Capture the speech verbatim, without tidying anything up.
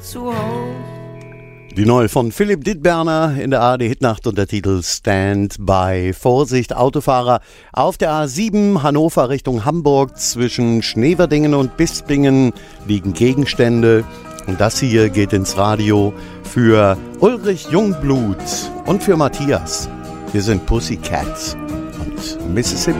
zu hold. Die neue von Philipp Dittberner in der A R D-Hitnacht unter Titel Stand by. Vorsicht, Autofahrer auf der A sieben Hannover Richtung Hamburg zwischen Schneverdingen und Bispingen liegen Gegenstände. Und das hier geht ins Radio für Ulrich Jungblut und für Matthias. Wir sind Pussycats und Mississippi.